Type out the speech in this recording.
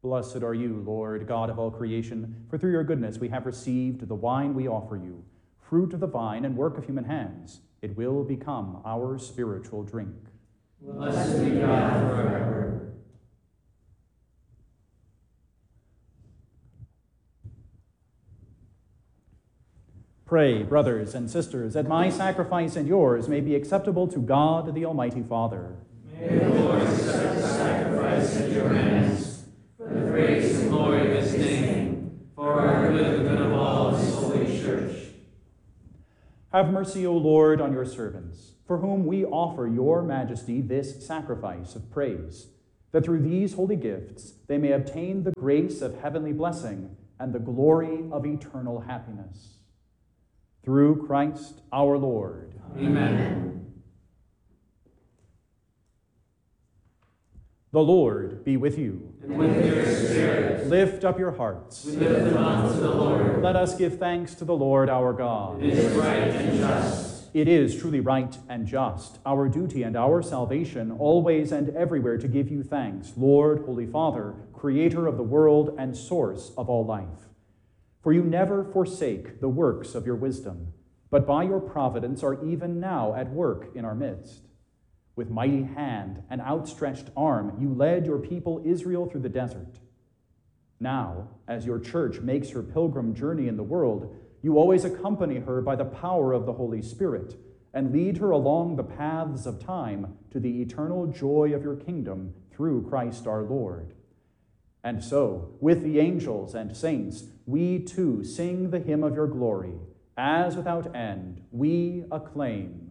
Blessed are you, Lord, God of all creation, for through your goodness we have received the wine we offer you, fruit of the vine and work of human hands. It will become our spiritual drink. Blessed be God forever. Pray, brothers and sisters, that my sacrifice and yours may be acceptable to God, the Almighty Father. May the Lord accept the sacrifice at your hands, for the praise and glory of his name, for our good and the good of all his holy church. Have mercy, O Lord, on your servants, for whom we offer your majesty this sacrifice of praise, that through these holy gifts they may obtain the grace of heavenly blessing and the glory of eternal happiness. Through Christ our Lord. Amen. The Lord be with you. And with your spirit. Lift up your hearts. We lift them up to the Lord. Let us give thanks to the Lord our God. It is right and just. It is truly right and just, our duty and our salvation, always and everywhere to give you thanks, Lord, Holy Father, creator of the world and source of all life. For you never forsake the works of your wisdom, but by your providence are even now at work in our midst. With mighty hand and outstretched arm, you led your people Israel through the desert. Now, as your church makes her pilgrim journey in the world, you always accompany her by the power of the Holy Spirit and lead her along the paths of time to the eternal joy of your kingdom through Christ our Lord. And so, with the angels and saints, we too sing the hymn of your glory, as without end we acclaim.